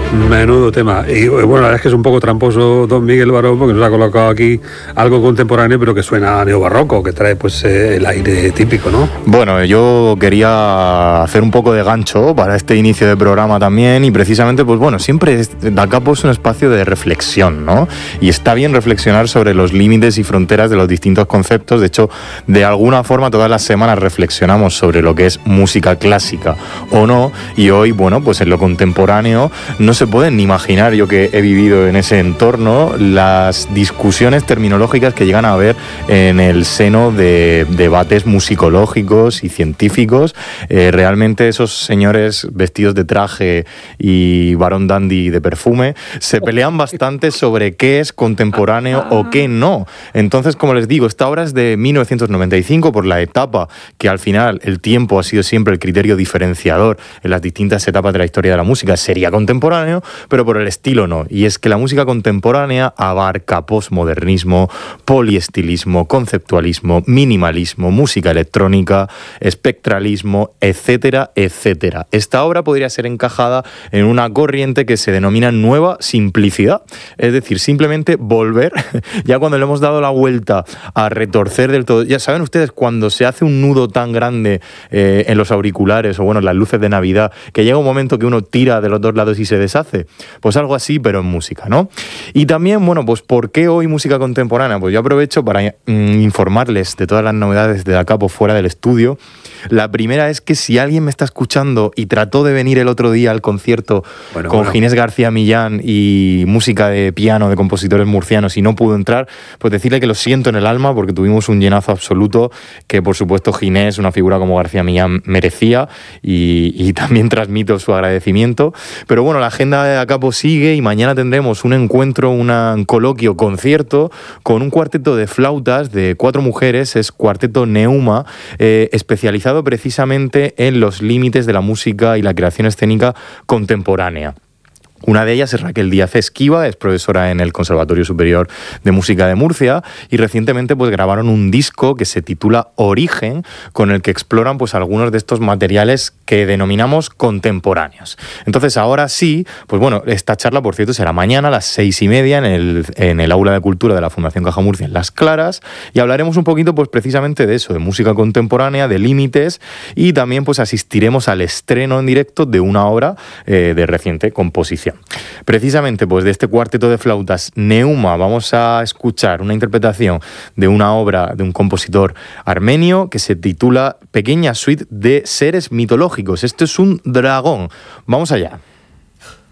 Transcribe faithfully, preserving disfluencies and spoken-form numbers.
Menudo tema. Y bueno, la verdad es que es un poco tramposo don Miguel Barón, porque nos ha colocado aquí algo contemporáneo, pero que suena a neobarroco, que trae pues eh, el aire típico, ¿no? Bueno, yo quería hacer un poco de gancho para este inicio de programa también, y precisamente, pues bueno, siempre Da Capo es un espacio de reflexión, ¿no? Y está bien reflexionar sobre los límites y fronteras de los distintos conceptos. De hecho, de alguna forma todas las semanas reflexionamos sobre lo que es música clásica o no, y hoy, bueno, pues en lo contemporáneo no se pueden ni imaginar, yo que he vivido en ese entorno, las discusiones terminológicas que llegan a haber en el seno de debates musicológicos y científicos. Eh, realmente esos señores vestidos de traje y varón dandy de perfume se pelean bastante sobre qué es contemporáneo o qué no. Entonces, como les digo, esta obra es de mil novecientos noventa y cinco, por la etapa que al final el tiempo ha sido siempre el criterio diferenciador en las distintas etapas de la historia de la música. Sería contemporáneo, pero por el estilo no. Y es que la música contemporánea abarca posmodernismo, poliestilismo, conceptualismo, minimalismo, música electrónica, espectralismo, etcétera, etcétera. Esta obra podría ser encajada en una corriente que se denomina nueva simplicidad, es decir, simplemente volver, ya cuando le hemos dado la vuelta a retorcer del todo. Ya saben ustedes, cuando se hace un nudo tan grande eh, en los auriculares o bueno, en las luces de Navidad, que llega un momento que uno tira de los dos lados y se deshace. Pues algo así, pero en música, ¿no? Y también, bueno, pues ¿por qué hoy música contemporánea? Pues yo aprovecho para mm, informarles de todas las novedades de Da Capo fuera del estudio. La primera es que si alguien me está escuchando y trató de venir el otro día al concierto bueno, con bueno. Ginés García Millán y música de piano de compositores murcianos y no pudo entrar, pues decirle que lo siento en el alma, porque tuvimos un llenazo absoluto que, por supuesto, Ginés, una figura como García Millán, merecía, y, y también transmito su agradecimiento. Pero bueno, la agenda de Da Capo sigue y mañana tendremos un encuentro, un coloquio, concierto con un cuarteto de flautas de cuatro mujeres, es Cuarteto Neuma, eh, especializado precisamente en los límites de la música y la creación escénica contemporánea. Una de ellas es Raquel Díaz Esquiva, es profesora en el Conservatorio Superior de Música de Murcia, y recientemente pues grabaron un disco que se titula Origen, con el que exploran pues algunos de estos materiales que denominamos contemporáneos. Entonces ahora sí, pues bueno, esta charla, por cierto, será mañana a las seis y media en el, en el Aula de Cultura de la Fundación Caja Murcia en Las Claras, y hablaremos un poquito pues precisamente de eso, de música contemporánea, de límites, y también pues asistiremos al estreno en directo de una obra eh, de reciente composición. Precisamente pues de este cuarteto de flautas Neuma vamos a escuchar una interpretación de una obra de un compositor armenio que se titula Pequeña suite de seres mitológicos. Esto es un dragón. Vamos allá.